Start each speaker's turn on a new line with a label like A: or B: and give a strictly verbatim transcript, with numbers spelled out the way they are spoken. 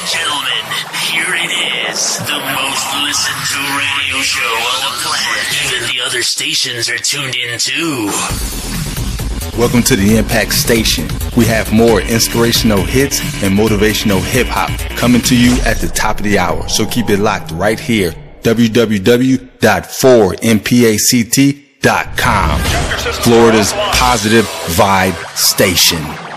A: and gentlemen, here it is, the most listened to radio show on the planet. Even the other stations are tuned in too.
B: Welcome to the Impact Station. We have more inspirational hits and motivational hip-hop coming to you at the top of the hour. So keep it locked right here. w w w dot four m pact dot com. Florida's positive vibe station.